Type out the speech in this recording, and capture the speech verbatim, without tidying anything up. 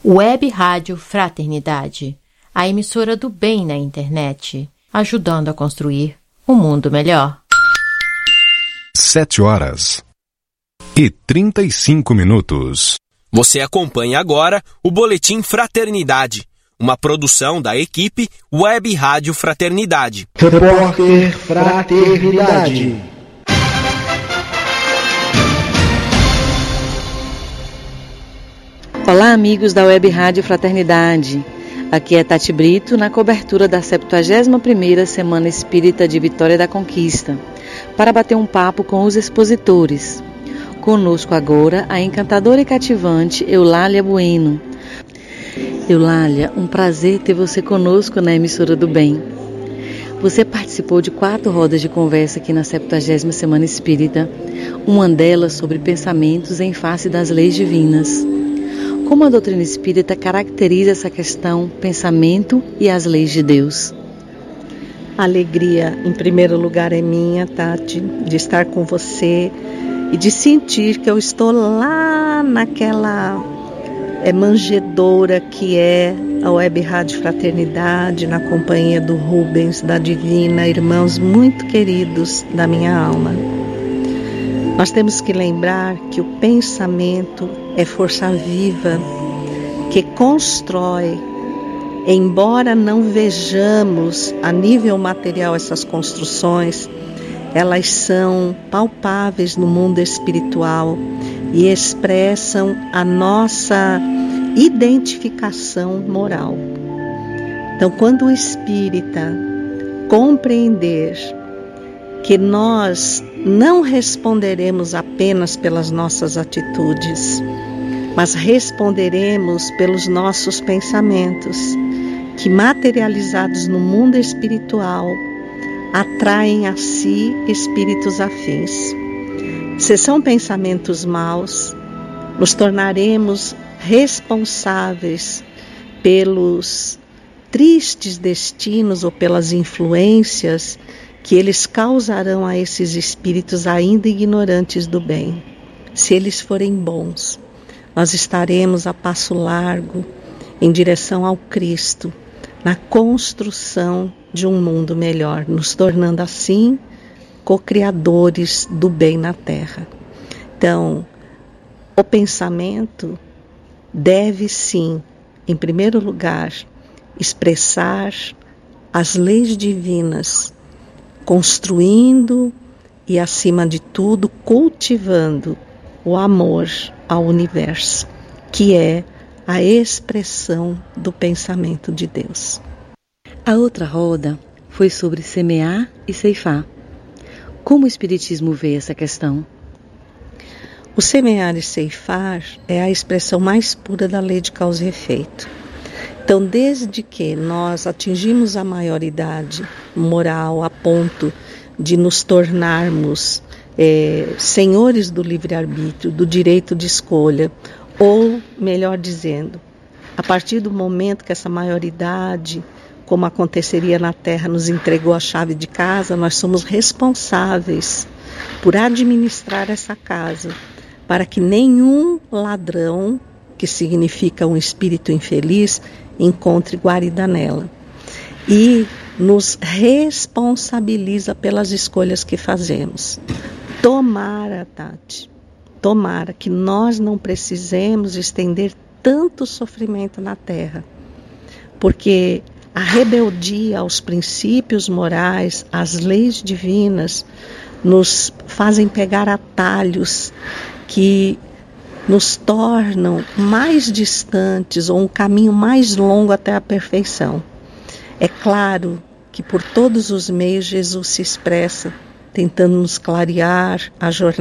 Web Rádio Fraternidade, a emissora do bem na internet, ajudando a construir um mundo melhor. Sete horas e trinta e cinco minutos. Você acompanha agora o Boletim Fraternidade, uma produção da equipe Web Rádio Fraternidade. Repórter Fraternidade. Olá, amigos da Web Rádio Fraternidade. Aqui é Tati Brito, na cobertura da septuagésima primeira Semana Espírita de Vitória da Conquista, para bater um papo com os expositores. Conosco agora a encantadora e cativante Eulália Bueno. Eulália, um prazer ter você conosco na emissora do bem. Você participou de quatro rodas de conversa aqui na septuagésima Semana Espírita, uma delas sobre pensamentos em face das leis divinas. Como a doutrina espírita caracteriza essa questão, pensamento e as leis de Deus? A alegria, em primeiro lugar, é minha, Tati, de estar com você e de sentir que eu estou lá naquela é, manjedoura que é a Web Rádio Fraternidade, na companhia do Rubens, da Divina, irmãos muito queridos da minha alma. Nós temos que lembrar que o pensamento é força viva que constrói, embora não vejamos a nível material essas construções, elas são palpáveis no mundo espiritual e expressam a nossa identificação moral. Então, quando o espírita compreender que nós não responderemos apenas pelas nossas atitudes, mas responderemos pelos nossos pensamentos, que materializados no mundo espiritual, atraem a si espíritos afins. Se são pensamentos maus, nos tornaremos responsáveis pelos tristes destinos ou pelas influências que eles causarão a esses espíritos ainda ignorantes do bem. Se eles forem bons, nós estaremos a passo largo em direção ao Cristo, na construção de um mundo melhor, nos tornando assim co-criadores do bem na Terra. Então, o pensamento deve sim, em primeiro lugar, expressar as leis divinas, construindo e, acima de tudo, cultivando o amor ao universo, que é a expressão do pensamento de Deus. A outra roda foi sobre semear e ceifar. Como o Espiritismo vê essa questão? O semear e ceifar é a expressão mais pura da lei de causa e efeito. Então, desde que nós atingimos a maioridade moral a ponto de nos tornarmos é, senhores do livre-arbítrio, do direito de escolha, ou, melhor dizendo, a partir do momento que essa maioridade, como aconteceria na Terra, nos entregou a chave de casa, nós somos responsáveis por administrar essa casa, para que nenhum ladrão, que significa um espírito infeliz, encontre guarida nela. E nos responsabiliza pelas escolhas que fazemos. Tomara, Tati, tomara que nós não precisemos estender tanto sofrimento na Terra, porque a rebeldia aos princípios morais, às leis divinas, nos fazem pegar atalhos que nos tornam mais distantes ou um caminho mais longo até a perfeição. É claro que por todos os meios Jesus se expressa, tentando nos clarear a jornada